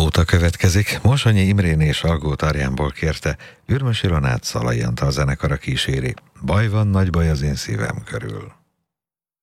Nóta következik. Mosonyi Imrén és Algó Tarjánból kérte, Ürmösi Ronát Szalai Antal zenekara kíséri. Baj van, nagy baj az én szívem körül.